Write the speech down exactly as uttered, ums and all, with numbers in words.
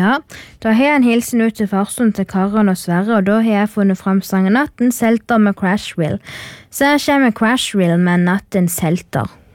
Ja, da har jeg en hilsen ut til farsen til Karan og Sverre, og da har jeg funnet frem sangen Natten Selter med Crashwheel. Så her kommer Crashwheel med Natten Selter.